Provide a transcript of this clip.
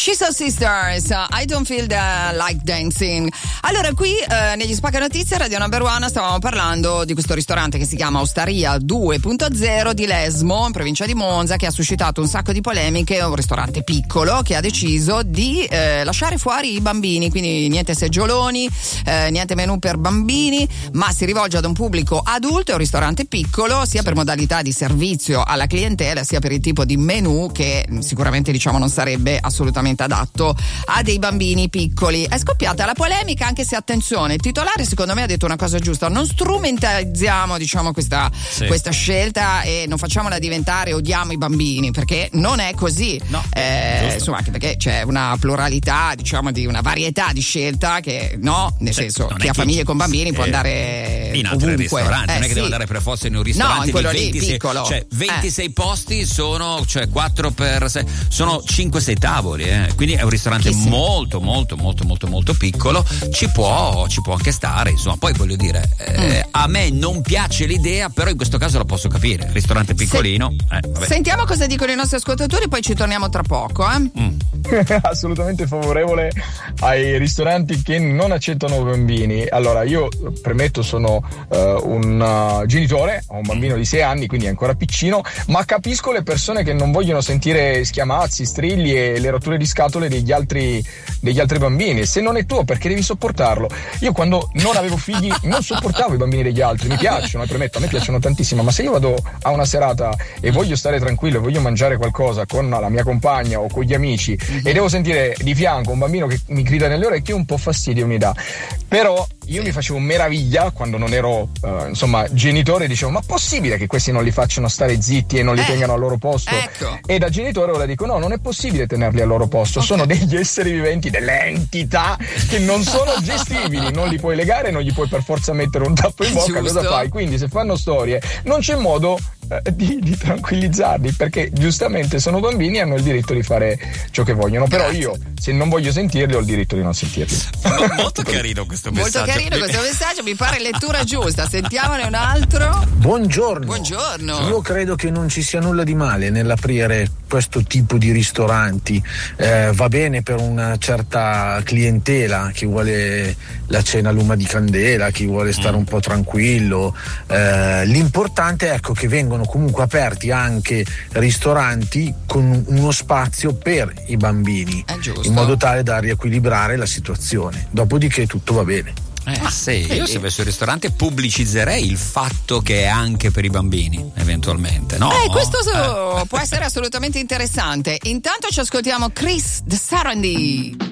She's Sisters, I don't feel like dancing. Allora, qui negli Spacca Notizie Radio Number One stavamo parlando di questo ristorante che si chiama Osteria 2.0 di Lesmo, in provincia di Monza, che ha suscitato un sacco di polemiche. Un ristorante piccolo che ha deciso di lasciare fuori i bambini, quindi niente seggioloni, niente menù per bambini, ma si rivolge ad un pubblico adulto. È un ristorante piccolo sia per modalità di servizio alla clientela sia per il tipo di menù che sicuramente non sarebbe assolutamente adatto a dei bambini piccoli. È scoppiata la polemica, anche se attenzione, il titolare secondo me ha detto una cosa giusta: non strumentalizziamo questa scelta e non facciamola diventare odiamo i bambini, perché non è così. No, insomma, anche perché c'è una pluralità, di una varietà di scelta che nel senso chi ha famiglie con bambini può andare in altri ristoranti, non è che deve andare per forza in un ristorante in quello di 26, lì piccolo. 26 posti sono 4 per 6, sono 5-6 tavoli, quindi è un ristorante molto molto molto molto molto piccolo, ci può anche stare, insomma. Poi voglio dire, a me non piace l'idea, però in questo caso lo posso capire, ristorante piccolino. Sentiamo cosa dicono i nostri ascoltatori, poi ci torniamo tra poco. Assolutamente favorevole ai ristoranti che non accettano bambini. Allora, io premetto, sono un genitore, ho un bambino di 6 anni, quindi è ancora piccino, ma capisco le persone che non vogliono sentire schiamazzi, strilli e le rotture di scatole degli altri bambini. Se non è tuo, perché devi sopportarlo? Io quando non avevo figli non sopportavo i bambini degli altri, mi piacciono, premetto, a me piacciono tantissimo, ma se io vado a una serata e voglio stare tranquillo, voglio mangiare qualcosa con la mia compagna o con gli amici e devo sentire di fianco un bambino che mi grida nelle orecchie, un po' fastidio mi dà. Però io mi facevo meraviglia quando non ero genitore, dicevo: ma possibile che questi non li facciano stare zitti e non li tengano al loro posto? Ecco. E da genitore ora dico: no, non è possibile tenerli al loro posto, sono degli esseri viventi, delle entità che non sono gestibili, non li puoi legare, non gli puoi per forza mettere un tappo in bocca. Cosa fai? Quindi se fanno storie non c'è modo di tranquillizzarli, perché giustamente sono bambini e hanno il diritto di fare ciò che vogliono. Però io, se non voglio sentirli, ho il diritto di non sentirli. Molto carino questo messaggio. Molto carino questo messaggio, mi pare lettura giusta. Sentiamone un altro. Buongiorno. Io credo che non ci sia nulla di male nell'aprire questo tipo di ristoranti. Va bene per una certa clientela, chi vuole la cena a luma di candela, chi vuole stare un po' tranquillo. L'importante è che vengono comunque aperti anche ristoranti con uno spazio per i bambini, in modo tale da riequilibrare la situazione. Dopodiché tutto va bene. Io se avessi un ristorante pubblicizzerei il fatto che è anche per i bambini, eventualmente, no? Questo può essere assolutamente interessante. Intanto ci ascoltiamo Chris The Sarandí.